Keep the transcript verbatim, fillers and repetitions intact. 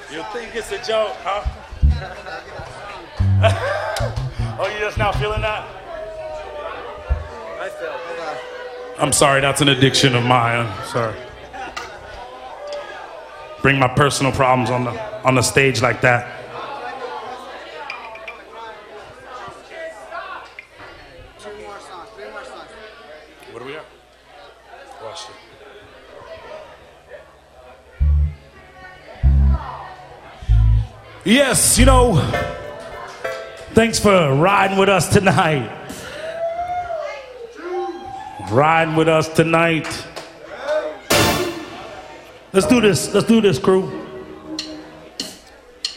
You think it's a joke, huh? Oh, you just now feeling that? I feel. I'm sorry, that's an addiction of mine. I'm sorry. Bring my personal problems on the on the stage like that. Two more songs, three more songs. What do we have? Watch it. Yes, you know, thanks for riding with us tonight. Riding with us tonight. Let's do this. Let's do this, crew.